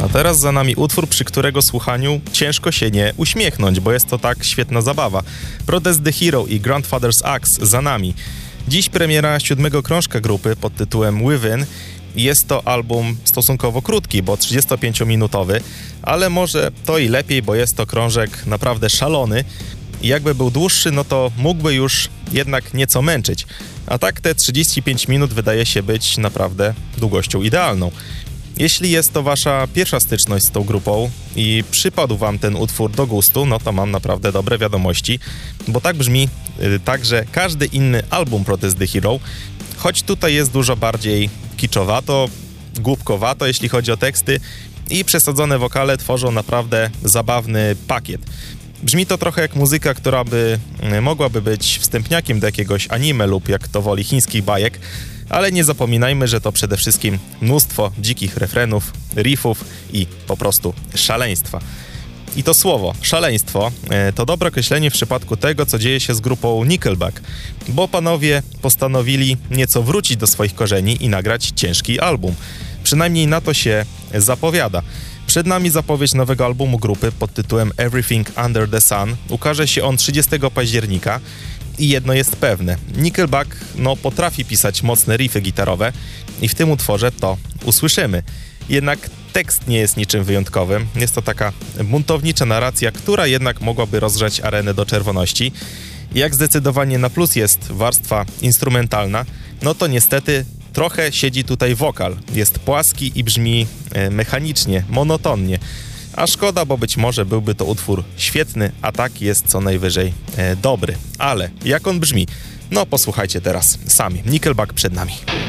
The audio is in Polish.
A teraz za nami utwór, przy którego słuchaniu ciężko się nie uśmiechnąć, bo jest to tak świetna zabawa. Protest the Hero i Grandfather's Axe za nami. Dziś premiera 7. krążka grupy pod tytułem Within. Jest to album stosunkowo krótki, bo 35-minutowy, ale może to i lepiej, bo jest to krążek naprawdę szalony. I jakby był dłuższy, no to mógłby już jednak nieco męczyć. A tak te 35 minut wydaje się być naprawdę długością idealną. Jeśli jest to wasza pierwsza styczność z tą grupą i przypadł wam ten utwór do gustu, no to mam naprawdę dobre wiadomości, bo tak brzmi także każdy inny album Protest the Hero, choć tutaj jest dużo bardziej kiczowato, głupkowato, jeśli chodzi o teksty, i przesadzone wokale tworzą naprawdę zabawny pakiet. Brzmi to trochę jak muzyka, która mogłaby być wstępniakiem do jakiegoś anime lub, jak to woli, chińskich bajek, ale nie zapominajmy, że to przede wszystkim mnóstwo dzikich refrenów, riffów i po prostu szaleństwa. I to słowo, szaleństwo, to dobre określenie w przypadku tego, co dzieje się z grupą Nickelback, bo panowie postanowili nieco wrócić do swoich korzeni i nagrać ciężki album. Przynajmniej na to się zapowiada. Przed nami zapowiedź nowego albumu grupy pod tytułem Everything Under the Sun. Ukaże się on 30 października i jedno jest pewne. Nickelback potrafi pisać mocne riffy gitarowe i w tym utworze to usłyszymy. Jednak tekst nie jest niczym wyjątkowym. Jest to taka buntownicza narracja, która jednak mogłaby rozgrzać arenę do czerwoności. Jak zdecydowanie na plus jest warstwa instrumentalna, no to niestety trochę siedzi tutaj wokal. Jest płaski i brzmi mechanicznie, monotonnie. A szkoda, bo być może byłby to utwór świetny, a tak jest co najwyżej dobry. Ale jak on brzmi? No posłuchajcie teraz sami. Nickelback przed nami.